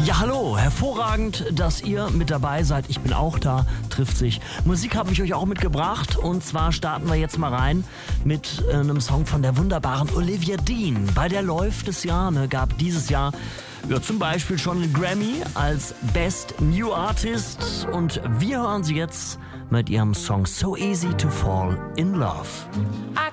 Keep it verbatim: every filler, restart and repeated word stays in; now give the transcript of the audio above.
Ja, hallo, hervorragend, dass ihr mit dabei seid. Ich bin auch da, trifft sich. Musik habe ich euch auch mitgebracht und zwar starten wir jetzt mal rein mit äh, einem Song von der wunderbaren Olivia Dean. Bei der läuft es ja, ne, gab dieses Jahr ja, zum Beispiel schon einen Grammy als Best New Artist und wir hören sie jetzt mit ihrem Song So Easy to Fall in Love. I